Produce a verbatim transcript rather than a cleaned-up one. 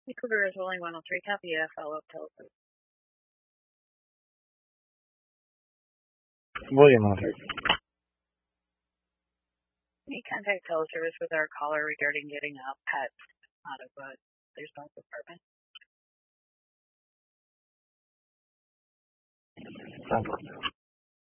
Vancouver is rolling one oh three, copy, uh, follow-up telephone. William Hunter. Any contact teleservice with our caller regarding getting a pet out of uh, their son's apartment? Thank you.